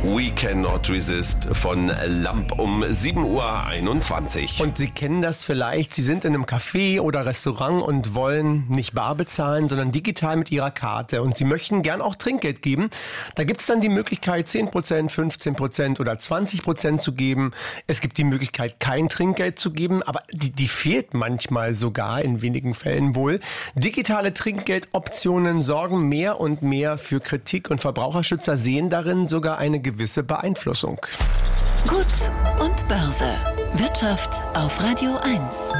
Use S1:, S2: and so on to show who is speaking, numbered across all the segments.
S1: We Cannot Resist von Lamp um 7.21 Uhr.
S2: Und Sie kennen das vielleicht, Sie sind in einem Café oder Restaurant und wollen nicht bar bezahlen, sondern digital mit Ihrer Karte. Und Sie möchten gern auch Trinkgeld geben. Da gibt es dann die Möglichkeit, 10%, 15% oder 20% zu geben. Es gibt die Möglichkeit, kein Trinkgeld zu geben, aber die fehlt manchmal sogar, in wenigen Fällen wohl. Digitale Trinkgeldoptionen sorgen mehr und mehr für Kritik und Verbraucherschützer sehen darin sogar eine gewisse Beeinflussung.
S3: Gut und Börse. Wirtschaft auf Radio 1.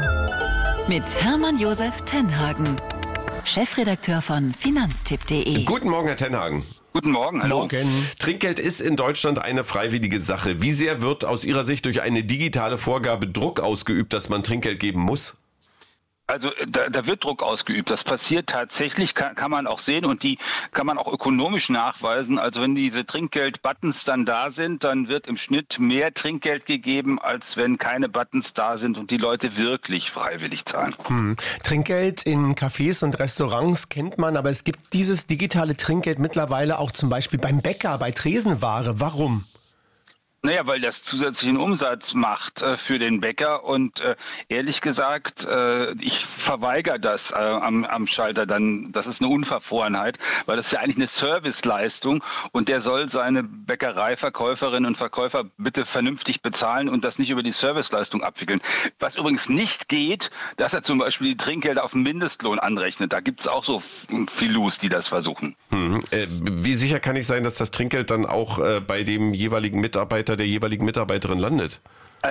S3: Mit Hermann Josef Tenhagen, Chefredakteur von Finanztipp.de.
S1: Guten Morgen, Herr Tenhagen.
S4: Guten Morgen, hallo.
S2: Morgen.
S1: Trinkgeld ist in Deutschland eine freiwillige Sache. Wie sehr wird aus Ihrer Sicht durch eine digitale Vorgabe Druck ausgeübt, dass man Trinkgeld geben muss?
S4: Also da wird Druck ausgeübt. Das passiert tatsächlich, kann man auch sehen und die kann man auch ökonomisch nachweisen. Also wenn diese Trinkgeld-Buttons dann da sind, dann wird im Schnitt mehr Trinkgeld gegeben, als wenn keine Buttons da sind und die Leute wirklich freiwillig zahlen.
S2: Trinkgeld in Cafés und Restaurants kennt man, aber es gibt dieses digitale Trinkgeld mittlerweile auch zum Beispiel beim Bäcker, bei Tresenware. Warum?
S4: Naja, weil das zusätzlichen Umsatz macht für den Bäcker und ehrlich gesagt, ich verweigere das am Schalter dann. Das ist eine Unverfrorenheit, weil das ist ja eigentlich eine Serviceleistung und der soll seine Bäckereiverkäuferinnen und Verkäufer bitte vernünftig bezahlen und das nicht über die Serviceleistung abwickeln. Was übrigens nicht geht, dass er zum Beispiel die Trinkgelder auf den Mindestlohn anrechnet. Da gibt es auch so Filus, die das versuchen.
S1: Wie sicher kann ich sein, dass das Trinkgeld dann auch bei dem jeweiligen Mitarbeiter, der jeweiligen Mitarbeiterin landet?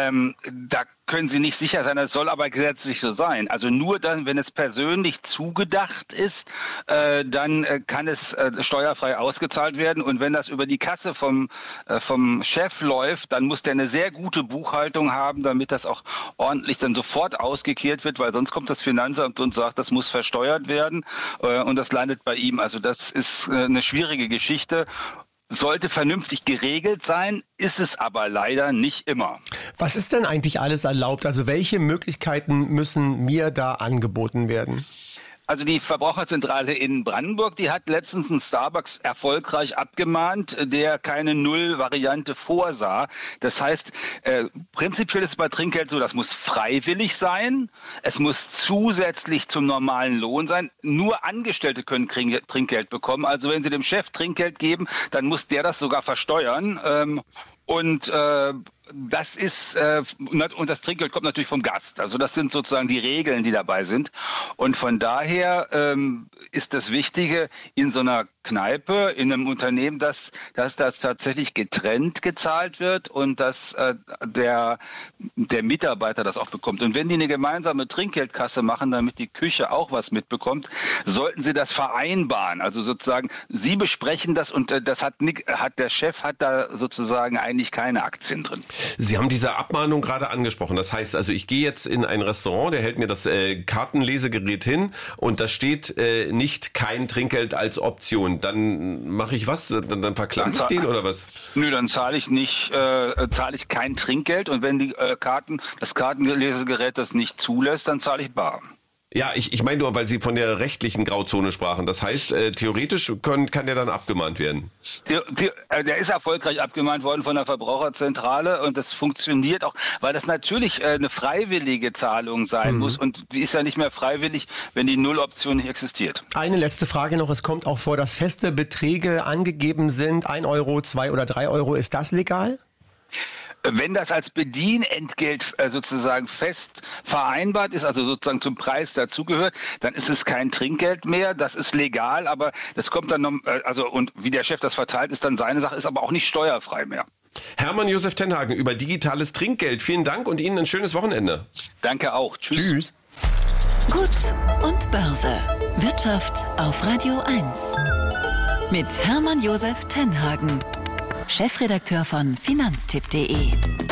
S4: Da können Sie nicht sicher sein, das soll aber gesetzlich so sein. Also nur dann, wenn es persönlich zugedacht ist, dann kann es steuerfrei ausgezahlt werden. Und wenn das über die Kasse vom Chef läuft, dann muss der eine sehr gute Buchhaltung haben, damit das auch ordentlich dann sofort ausgekehrt wird, weil sonst kommt das Finanzamt und sagt, das muss versteuert werden und das landet bei ihm. Also das ist eine schwierige Geschichte. Sollte vernünftig geregelt sein, ist es aber leider nicht immer.
S2: Was ist denn eigentlich alles erlaubt? Also welche Möglichkeiten müssen mir da angeboten werden?
S4: Also die Verbraucherzentrale in Brandenburg, die hat letztens einen Starbucks erfolgreich abgemahnt, der keine Null-Variante vorsah. Das heißt, prinzipiell ist es bei Trinkgeld so, das muss freiwillig sein, es muss zusätzlich zum normalen Lohn sein. Nur Angestellte können Trinkgeld bekommen. Also wenn Sie dem Chef Trinkgeld geben, dann muss der das sogar versteuern. Das ist und das Trinkgeld kommt natürlich vom Gast. Also das sind sozusagen die Regeln, die dabei sind. Und von daher ist das Wichtige in so einer Kneipe, in einem Unternehmen, dass das tatsächlich getrennt gezahlt wird und dass der Mitarbeiter das auch bekommt. Und wenn die eine gemeinsame Trinkgeldkasse machen, damit die Küche auch was mitbekommt, sollten sie das vereinbaren. Also sozusagen, sie besprechen das und der Chef hat da sozusagen eigentlich keine Aktien drin.
S1: Sie haben diese Abmahnung gerade angesprochen. Das heißt also, ich gehe jetzt in ein Restaurant, der hält mir das Kartenlesegerät hin und da steht nicht kein Trinkgeld als Option. Dann mache ich was? Dann verklage ich den oder was?
S4: Nö, dann zahle ich kein Trinkgeld und wenn das Kartenlesegerät das nicht zulässt, dann zahle ich bar.
S1: Ja, ich meine nur, weil Sie von der rechtlichen Grauzone sprachen. Das heißt, theoretisch kann der dann abgemahnt werden.
S4: Der ist erfolgreich abgemahnt worden von der Verbraucherzentrale und das funktioniert auch, weil das natürlich eine freiwillige Zahlung sein muss und die ist ja nicht mehr freiwillig, wenn die Nulloption nicht existiert.
S2: Eine letzte Frage noch. Es kommt auch vor, dass feste Beträge angegeben sind. 1 Euro, 2 oder 3 Euro. Ist das legal?
S4: Wenn das als Bedienentgelt sozusagen fest vereinbart ist, also sozusagen zum Preis dazugehört, dann ist es kein Trinkgeld mehr. Das ist legal, aber das kommt dann noch, und wie der Chef das verteilt, ist dann seine Sache, ist aber auch nicht steuerfrei mehr.
S1: Hermann Josef Tenhagen über digitales Trinkgeld. Vielen Dank und Ihnen ein schönes Wochenende.
S4: Danke auch. Tschüss.
S3: Gut und Börse. Wirtschaft auf Radio 1. Mit Hermann Josef Tenhagen, Chefredakteur von Finanztipp.de.